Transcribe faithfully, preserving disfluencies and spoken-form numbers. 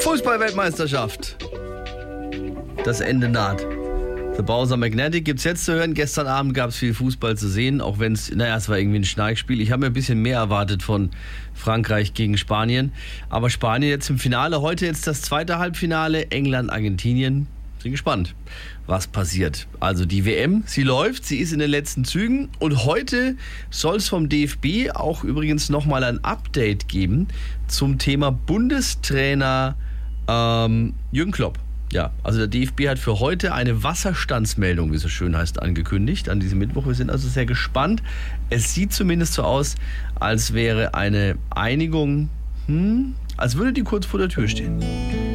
Fußball-Weltmeisterschaft. Das Ende naht. The Bowser Magnetic gibt's jetzt zu hören. Gestern Abend gab es viel Fußball zu sehen, auch wenn es, naja, es war irgendwie ein Schnarchspiel. Ich habe mir ein bisschen mehr erwartet von Frankreich gegen Spanien. Aber Spanien jetzt im Finale. Heute jetzt das zweite Halbfinale. England, Argentinien. Bin gespannt, was passiert. Also die W M, sie läuft, sie ist in den letzten Zügen. Und heute soll es vom D F B auch übrigens nochmal ein Update geben zum Thema Bundestrainer ähm, Jürgen Klopp. Ja, also der D F B hat für heute eine Wasserstandsmeldung, wie es so schön heißt, angekündigt an diesem Mittwoch. Wir sind also sehr gespannt. Es sieht zumindest so aus, als wäre eine Einigung, hm, als würde die kurz vor der Tür stehen.